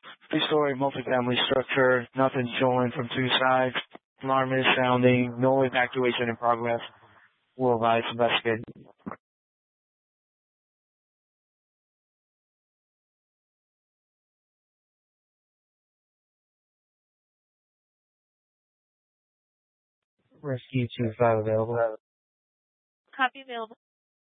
Three-story multifamily structure, nothing showing from two sides. Alarm is sounding, no evacuation in progress. Will advise investigate. Rescue 25 available. Copy available.